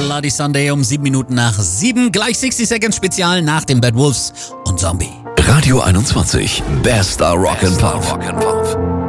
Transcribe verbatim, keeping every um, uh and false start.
Bloody Sunday um sieben Minuten nach sieben. Gleich sechzig Seconds Spezial nach dem Bad Wolves und Zombie. Radio einundzwanzig, bester Rock'n'Pop.